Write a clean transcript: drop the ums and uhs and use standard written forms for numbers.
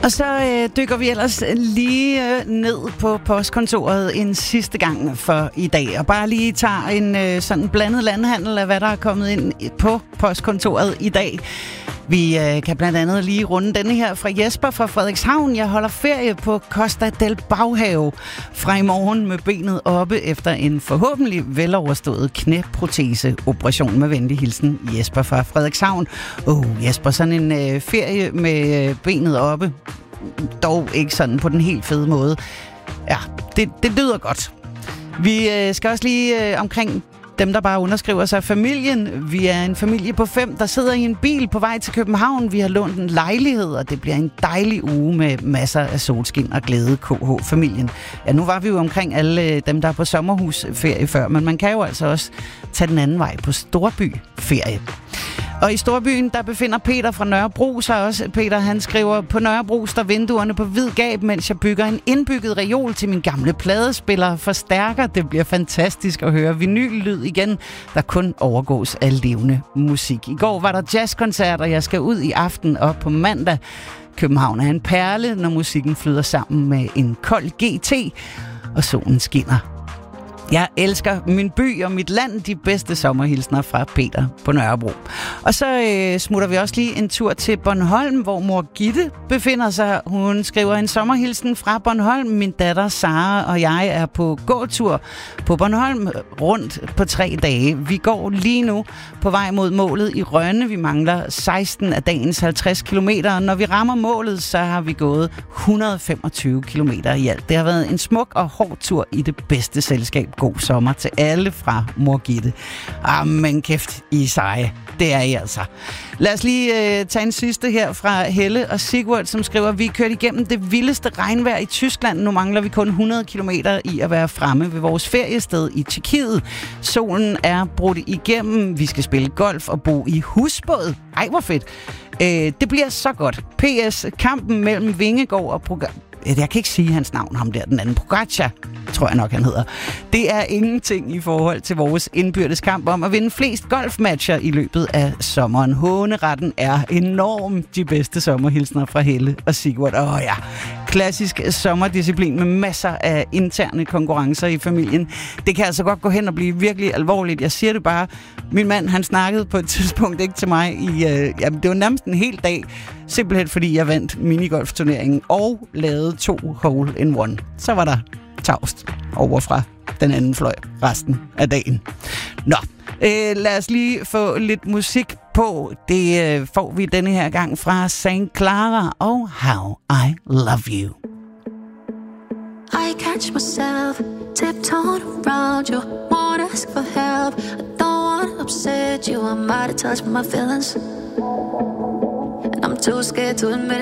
Og så dykker vi ellers lige ned på postkontoret en sidste gang for i dag. Og bare lige tager en sådan blandet landhandel af, hvad der er kommet ind på postkontoret i dag. Vi kan blandt andet lige runde denne her fra Jesper fra Frederikshavn. Jeg holder ferie på Costa del Baghave fra i morgen med benet oppe efter en forhåbentlig veloverstået knæproteseoperation. Med venlig hilsen Jesper fra Frederikshavn. Jesper, sådan en ferie med benet oppe. Dog ikke sådan på den helt fede måde. Ja, det lyder godt. Vi skal også lige omkring dem, der bare underskriver sig. Familien. Vi er en familie på 5, der sidder i en bil på vej til København. Vi har lånt en lejlighed, og det bliver en dejlig uge med masser af solskin og glæde. KH-familien. Ja, nu var vi jo omkring alle dem, der er på sommerhusferie før, men man kan jo altså også tage den anden vej på storbyferie. Og i storbyen, der befinder Peter fra Nørrebro sig også. Peter, han skriver, på Nørrebro står vinduerne på vid gab, mens jeg bygger en indbygget reol til min gamle pladespiller. Forstærker, det bliver fantastisk at høre vinyllyd igen, der kun overgås af levende musik. I går var der jazzkoncert, og jeg skal ud i aften og på mandag. København er en perle, når musikken flyder sammen med en kold GT, og solen skinner. Jeg elsker min by og mit land. De bedste sommerhilsner fra Peter på Nørrebro. Og så smutter vi også lige en tur til Bornholm, hvor mor Gitte befinder sig. Hun skriver en sommerhilsen fra Bornholm. Min datter Sara og jeg er på gåtur på Bornholm rundt på 3 dage. Vi går lige nu på vej mod målet i Rønne. Vi mangler 16 af dagens 50 kilometer. Når vi rammer målet, så har vi gået 125 kilometer i alt. Det har været en smuk og hård tur i det bedste selskab. God sommer til alle fra mor Gitte. Men kæft, I er seje. Det er I altså. Lad os lige tage en sidste her fra Helle og Sigurd, som skriver, vi kørt igennem det vildeste regnvejr i Tyskland. Nu mangler vi kun 100 kilometer i at være fremme ved vores feriested i Tjekkiet. Solen er brudt igennem. Vi skal spille golf og bo i husbåd. Ej, hvor fedt. Det bliver så godt. PS, kampen mellem Vingegaard og jeg kan ikke sige hans navn, ham der, den anden. Pogačar, tror jeg nok, han hedder. Det er ingenting i forhold til vores indbyrdes kamp om at vinde flest golfmatcher i løbet af sommeren. Håneretten er enorm. De bedste sommerhilsner fra Helle og Sigurd. Ja, klassisk sommerdisciplin med masser af interne konkurrencer i familien. Det kan altså godt gå hen og blive virkelig alvorligt. Jeg siger det bare. Min mand, han snakkede på et tidspunkt ikke til mig i... det var nærmest en hel dag. Simpelthen fordi jeg vandt minigolfturneringen og lavede 2 hole in one. Så var der tavst over fra den anden fløj resten af dagen. Nå, lad os lige få lidt musik på. Det får vi denne her gang fra St. Clara og How I Love You. I catch myself tiptoeing around you, won't ask for help. I don't want to upset you, I'm out of touch with my feelings. I'm too scared to admit